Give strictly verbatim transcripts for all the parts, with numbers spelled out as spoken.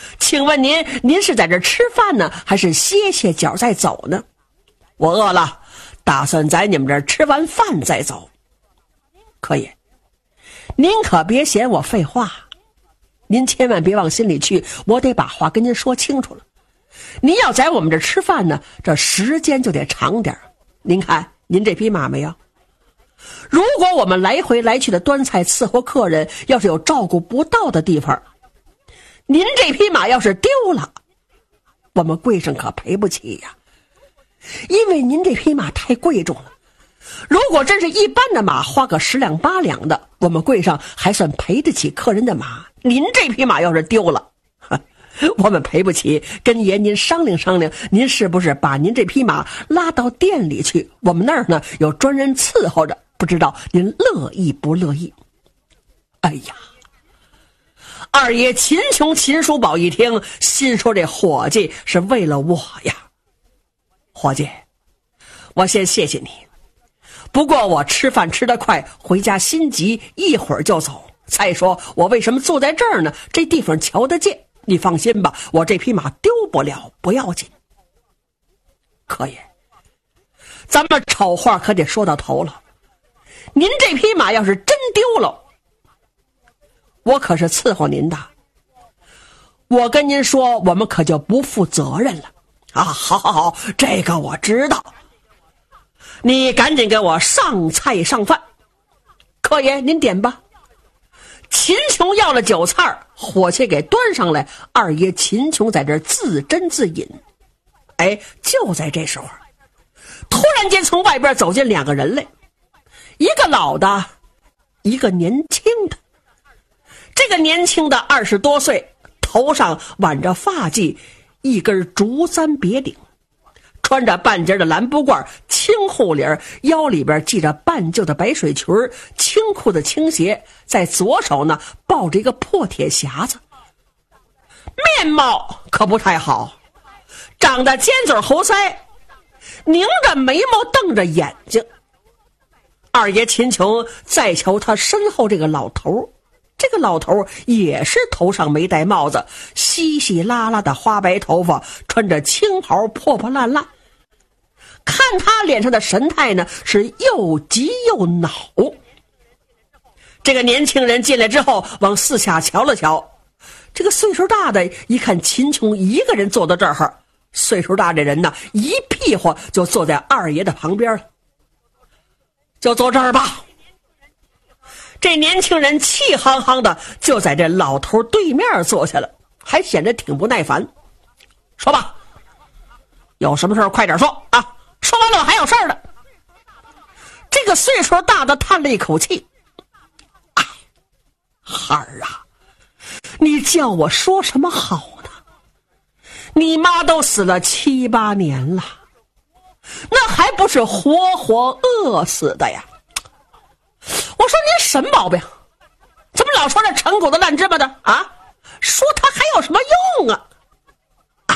请问您，您是在这吃饭呢，还是歇歇脚再走呢？我饿了，打算在你们这儿吃完饭再走。可以，您可别嫌我废话，您千万别往心里去，我得把话跟您说清楚了。您要在我们这儿吃饭呢，这时间就得长点。您看您这匹马没有？如果我们来回来去的端菜伺候客人，要是有照顾不到的地方，您这匹马要是丢了，我们柜上可赔不起呀。因为您这匹马太贵重了，如果真是一般的马，花个十两八两的，我们柜上还算赔得起客人的马。您这匹马要是丢了，我们赔不起，跟爷您商量商量，您是不是把您这匹马拉到店里去？我们那儿呢有专人伺候着，不知道您乐意不乐意？哎呀，二爷秦琼秦叔宝一听，心说这伙计是为了我呀。伙计，我先谢谢你，不过我吃饭吃得快，回家心急，一会儿就走。再说我为什么坐在这儿呢？这地方瞧得见，你放心吧，我这匹马丢不了，不要紧。可以，咱们丑话可得说到头了，您这匹马要是真丢了，我可是伺候您的，我跟您说，我们可就不负责任了啊！好好好，这个我知道。你赶紧给我上菜上饭。客爷您点吧。秦琼要了酒菜，伙计给端上来，二爷秦琼在这自斟自饮。哎，就在这时候，突然间从外边走进两个人来，一个老的，一个年轻的。这个年轻的二十多岁，头上挽着发髻，一根竹簪别领，穿着半截的蓝布褂，青护领，腰里边系着半旧的白水裙，青裤的青鞋，在左手呢抱着一个破铁匣子。面貌可不太好，长得尖嘴猴腮，拧着眉毛，瞪着眼睛。二爷秦琼再瞧他身后这个老头，这个老头也是头上没戴帽子，稀稀拉拉的花白头发，穿着青袍，破破烂烂。看他脸上的神态呢，是又急又恼。这个年轻人进来之后，往四下瞧了瞧，这个岁数大的一看秦琼一个人坐到这儿，岁数大这人呢，一屁股就坐在二爷的旁边了。就坐这儿吧。这年轻人气夯夯的就在这老头对面坐下了，还显得挺不耐烦。说吧，有什么事快点说啊！说完了我还有事儿呢。这个岁数大的叹了一口气，哎，孩儿啊，你叫我说什么好呢？你妈都死了七八年了，那还不是活活饿死的呀？我说您什么毛病？怎么老说这陈谷子烂芝麻的啊？说他还有什么用啊？哎，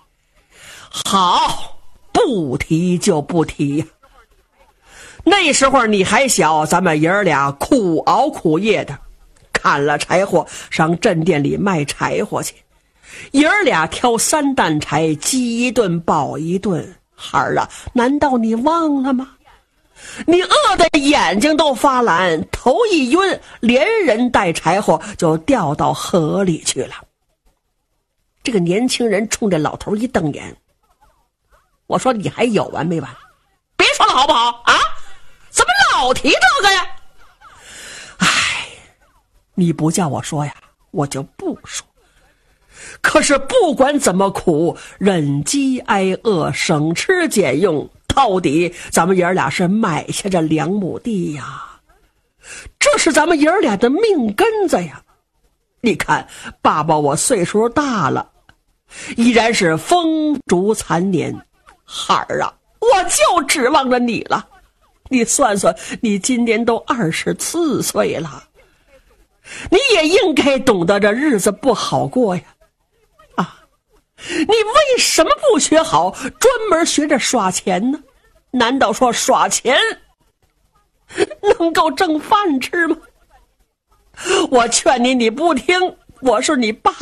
好，不提就不提呀。那时候你还小，咱们爷儿俩苦熬苦夜的，砍了柴火上镇店里卖柴火去，爷儿俩挑三担柴，饥一顿饱一顿。孩儿啊，难道你忘了吗？你饿得眼睛都发蓝，头一晕，连人带柴火就掉到河里去了。这个年轻人冲着老头一瞪眼，我说你还有完没完？别说了好不好啊？怎么老提这个呀？哎，你不叫我说呀，我就不说。可是不管怎么苦，忍饥挨饿，省吃俭用，到底咱们爷儿俩是买下这两亩地呀，这是咱们爷儿俩的命根子呀。你看爸爸我岁数大了，依然是风烛残年，孩儿啊，我就指望着你了。你算算，你今年都二十四岁了，你也应该懂得这日子不好过呀。你为什么不学好，专门学着耍钱呢？难道说耍钱能够挣饭吃吗？我劝你，你不听，我是你爸